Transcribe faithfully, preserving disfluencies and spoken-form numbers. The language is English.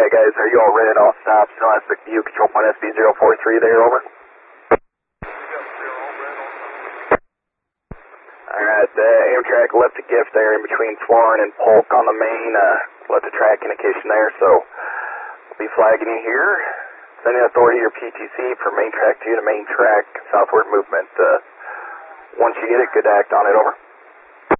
Yeah, guys, are you all ready off stop? Scholastic View, control point S B zero four three there, over. Alright, uh, Amtrak left a gift there in between Florin and Polk on the main, uh, left a track indication there, so we'll be flagging you here. Sending authority to your P T C for main track two to main track, southward movement. Uh, once you get it, good to act on it, over.